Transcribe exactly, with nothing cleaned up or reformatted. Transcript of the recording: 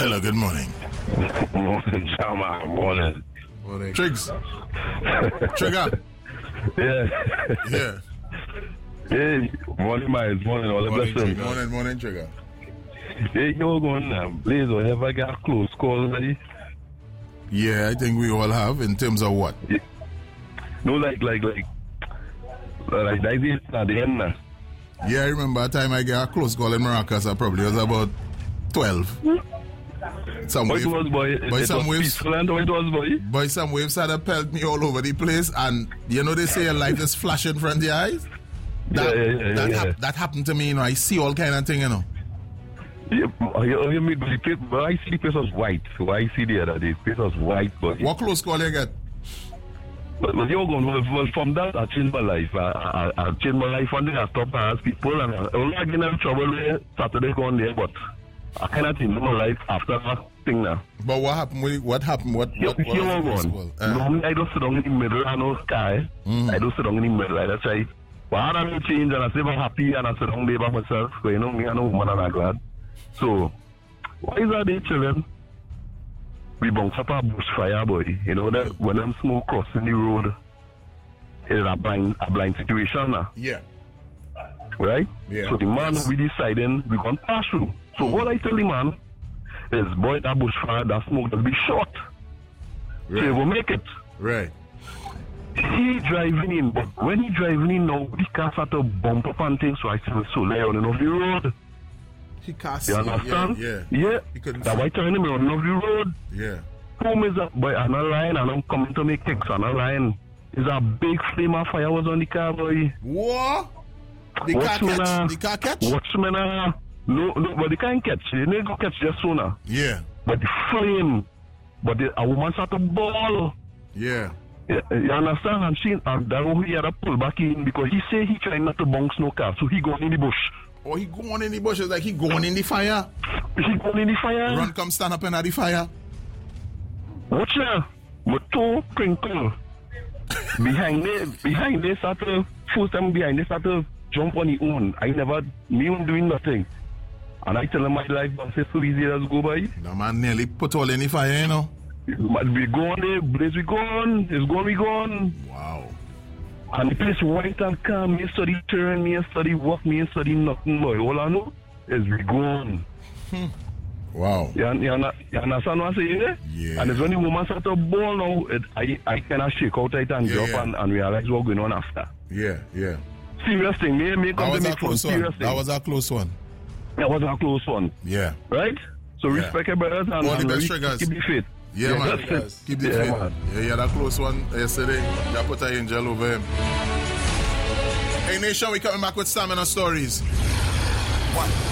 Hello, good morning. Morning, Chama. Morning. Morning. Triggs. Trigger. Yeah. Yeah. Hey, morning, Miles. Morning, all the Morning, best. Trigger. Morning, morning, Trigger. Hey, you're going now. Blaze, or have I got a close call already? Yeah, I think we all have. In terms of what? Yeah. No, like, like, like, like, like this at the end now. Yeah, I remember a time I got a close call in Maracas. I probably was about twelve. Some Boy, wave, it was, boy. It, boy, it some was waves, peaceful and it was, boy. boy, some waves had to pelt me all over the place. And you know, they say your life is flash in front of your eyes. That, yeah, yeah, yeah, that, yeah. hap- that happened to me, you know. I see all kind of thing, you know. Yeah, you, you mean, the place, but I see the place was white. So I see the other day, the place was white, but What close call you get? But, but you're going, well, well, from that, I changed my life. I, I, I changed my life and then I stopped and asked people, and I only again have trouble there, Saturday going there, but I cannot change my life after that thing now. But what happened? With, what happened? What? You, what, what you was the are close going. call? Uh, Normally, I just sit down in the middle, I know sky. Mm. I just sit down in the middle, right? That's right. But I don't change, and I say I'm happy, and I sit down there by myself, so you know me, I know woman, and I'm glad. So, why is that they chilling? We bounce up a bushfire, boy. You know that when them smoke crossing the road, it's a blind, a blind situation now. Yeah. Right? Yeah. So the man Yes. we deciding we gonna pass through. So what I tell the man is, boy, that bushfire, that smoke will be short. Right. So he will make it. Right. He driving in, but when he driving in now, the car start to bump up and things, so I see so lay on the road. He can't You see. understand? Yeah. Yeah. He couldn't That see. why turn him on the road. Yeah. Whom is that boy? I'm a line and I'm coming to make kicks on a line. Is a big flame of fire was on the car, boy. What? The car Watchman, uh, catch. The car catch. Watchman, uh, no, no, but they can't catch. They need to catch just sooner. Yeah. But the flame, but the, a woman start to ball. Yeah. You, you understand? And she, and that one he had to pull back in because he say he trying not to bounce no car, so he going in the bush. Oh, he going in the bushes like he going in the fire. He going in the fire. Run, come stand up in the fire. Watch now. But two crinkle. behind it, behind this start to, first time behind this start to jump on his own. I never, me own doing nothing. And I tell him my life, but say so easy as go by. The man nearly put all in the fire, you know. But we gone there, Blaze we gone, it's gone, we gone. Wow. And the place white and calm, me study turn, me study walk, me study nothing, boy. All I know is we gone. Wow. You, you, you understand what I'm saying? Eh? Yeah. And it's when the woman start to ball now, it, I, I cannot shake out it and Yeah, drop yeah. And, and realize what's going on after. Yeah, yeah. Serious thing, me, me That come was to a make fun, close one. serious thing. That was a close one. That was a close one, Yeah. right? So Yeah. respect your brothers and, All the and best re- triggers. keep the faith. Yeah, man. that's it. Keep the Yeah, faith. man. Yeah, yeah, that close one yesterday. That put an angel over him. Hey, Nation, we coming back with stamina stories. What?